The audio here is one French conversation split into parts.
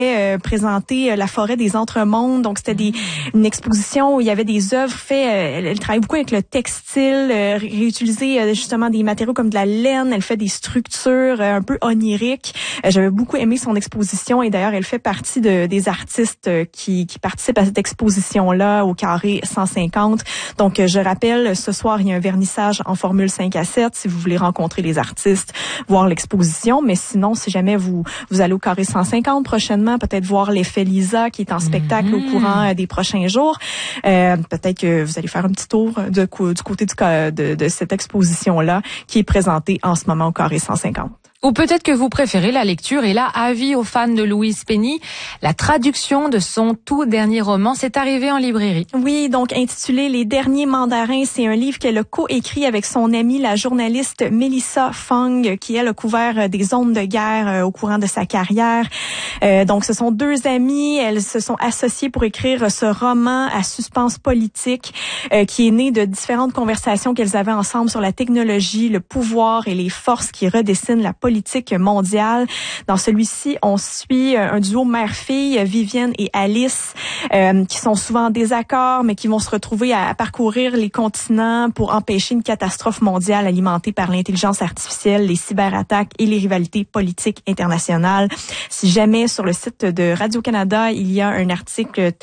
présenter la forêt des Entremondes. Donc, c'était une exposition où il y avait des œuvres faites. Elle travaille beaucoup avec le textile, réutiliser justement des matériaux comme de la laine. Elle fait des structures un peu oniriques. J'avais beaucoup aimé son exposition et d'ailleurs, elle fait partie des artistes qui participent à cette exposition-là au Carré 150. Donc, je rappelle, ce soir, il y a un vernissage en formule 5 à 7 si vous voulez rencontrer les artistes, voir l'exposition. Mais sinon, si jamais vous allez au Carré 150 prochainement, peut-être voir l'effet Lisa qui est en spectacle au courant des prochains jours. Peut-être que vous allez faire un petit tour du côté de cette exposition-là qui est présentée en ce moment au Carré 150. Ou peut-être que vous préférez la lecture. Et là, avis aux fans de Louise Penny, la traduction de son tout dernier roman s'est arrivée en librairie. Oui, donc intitulé Les Derniers Mandarins, c'est un livre qu'elle a coécrit avec son amie, la journaliste Melissa Fung, qui elle a couvert des zones de guerre au courant de sa carrière. Donc ce sont deux amies, elles se sont associées pour écrire ce roman à suspense politique qui est né de différentes conversations qu'elles avaient ensemble sur la technologie, le pouvoir et les forces qui redessinent la politique mondiale. Dans celui-ci, on suit un duo mère-fille, Vivienne et Alice, qui sont souvent en désaccord, mais qui vont se retrouver à parcourir les continents pour empêcher une catastrophe mondiale alimentée par l'intelligence artificielle, les cyberattaques et les rivalités politiques internationales. Si jamais sur le site de Radio-Canada, il y a un article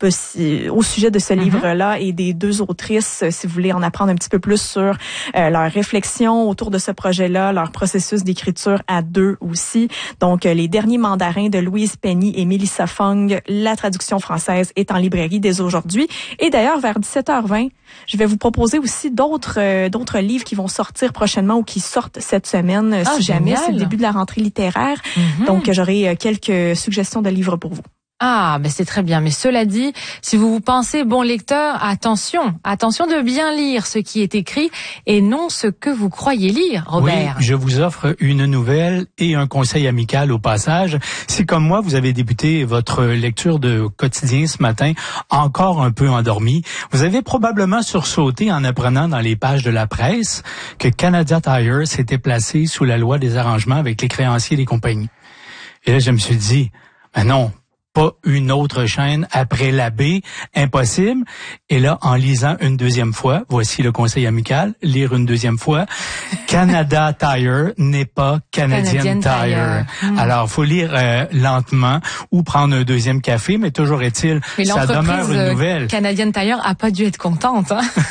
au sujet de ce livre-là et des deux autrices, si vous voulez en apprendre un petit peu plus sur leur réflexion autour de ce projet-là, leur processus d'écriture à deux aussi. Donc, Les Derniers Mandarins de Louise Penny et Melissa Fung. La traduction française est en librairie dès aujourd'hui. Et d'ailleurs, vers 17h20, je vais vous proposer aussi d'autres livres qui vont sortir prochainement ou qui sortent cette semaine, si jamais c'est le début de la rentrée littéraire. Donc, j'aurai quelques suggestions de livres pour vous. Ah, ben c'est très bien. Mais cela dit, si vous pensez bon lecteur, attention de bien lire ce qui est écrit et non ce que vous croyez lire, Robert. Oui, je vous offre une nouvelle et un conseil amical au passage. Si comme moi, vous avez débuté votre lecture de quotidien ce matin, encore un peu endormi, vous avez probablement sursauté en apprenant dans les pages de la presse que Canada Tire s'était placé sous la loi des arrangements avec les créanciers des compagnies. Et là, je me suis dit, ben non, pas une autre chaîne après la B, impossible. Et là, en lisant une deuxième fois, voici le conseil amical, lire une deuxième fois, Canada Tire n'est pas Canadian Tire. Alors, faut lire lentement ou prendre un deuxième café, mais toujours est-il, ça demeure une nouvelle. Canadian Tire a pas dû être contente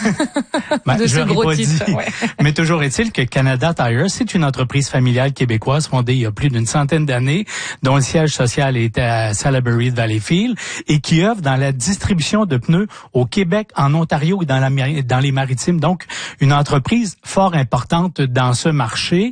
de ce gros titre. Ouais. Mais toujours est-il que Canada Tire, c'est une entreprise familiale québécoise fondée il y a plus d'une centaine d'années, dont le siège social est à Salaberry de Valleyfield et qui œuvre dans la distribution de pneus au Québec, en Ontario et dans les Maritimes. Donc, une entreprise fort importante dans ce marché.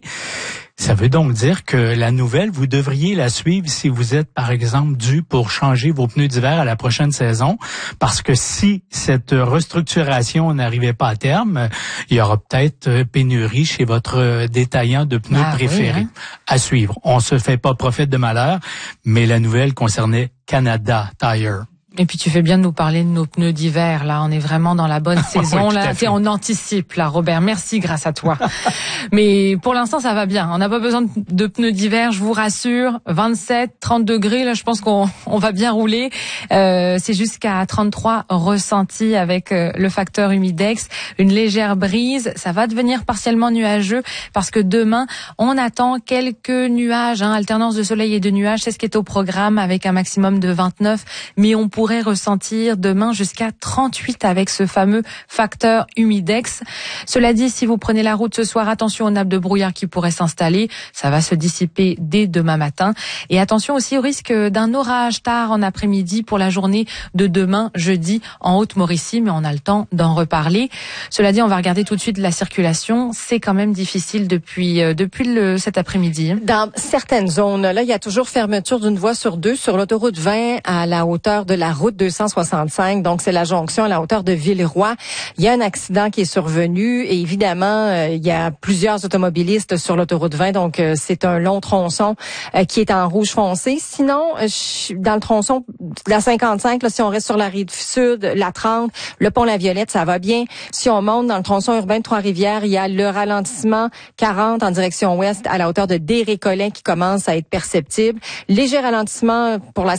Ça veut donc dire que la nouvelle, vous devriez la suivre si vous êtes, par exemple, dû pour changer vos pneus d'hiver à la prochaine saison. Parce que si cette restructuration n'arrivait pas à terme, il y aura peut-être pénurie chez votre détaillant de pneus préféré. Oui, hein? À suivre. On se fait pas prophète de malheur, mais la nouvelle concernait Canada Tire. Et puis tu fais bien de nous parler de nos pneus d'hiver. Là, on est vraiment dans la bonne saison. Oui, là, on anticipe. Là, Robert, merci grâce à toi. Mais pour l'instant, ça va bien. On n'a pas besoin de pneus d'hiver, je vous rassure. 27, 30 degrés. Là, je pense qu'on va bien rouler. C'est jusqu'à 33 ressentis avec le facteur humidex. Une légère brise. Ça va devenir partiellement nuageux parce que demain, on attend quelques nuages. Alternance de soleil et de nuages, c'est ce qui est au programme avec un maximum de 29. Mais on pourrait ressentir demain jusqu'à 38 avec ce fameux facteur humidex. Cela dit, si vous prenez la route ce soir, attention aux nappes de brouillard qui pourraient s'installer. Ça va se dissiper dès demain matin. Et attention aussi au risque d'un orage tard en après-midi pour la journée de demain, jeudi, en Haute-Mauricie. Mais on a le temps d'en reparler. Cela dit, on va regarder tout de suite la circulation. C'est quand même difficile depuis cet après-midi. Dans certaines zones, là, il y a toujours fermeture d'une voie sur deux sur l'autoroute 20 à la hauteur de la route 265. Donc, c'est la jonction à la hauteur de Villeroy. Il y a un accident qui est survenu et évidemment, il y a plusieurs automobilistes sur l'autoroute 20. Donc, c'est un long tronçon qui est en rouge foncé. Sinon, dans le tronçon de la 55, là, si on reste sur la rive sud, la 30, le pont La Violette, ça va bien. Si on monte dans le tronçon urbain de Trois-Rivières, il y a le ralentissement 40 en direction ouest à la hauteur de Desrécollets qui commence à être perceptible. Léger ralentissement pour la